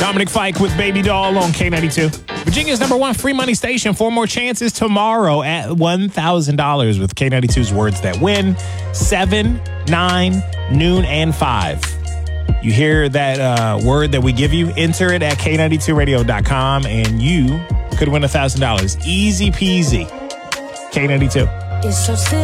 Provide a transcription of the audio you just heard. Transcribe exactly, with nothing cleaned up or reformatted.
Dominic Fike with Baby Doll on K ninety-two. Virginia's number one free money station. Four more chances tomorrow at one thousand dollars with K ninety-two's Words That Win. seven, nine, noon, and five. You hear that uh, word that we give you, enter it at K ninety-two radio dot com, and you could win one thousand dollars. Easy peasy. K ninety-two. It's so silly.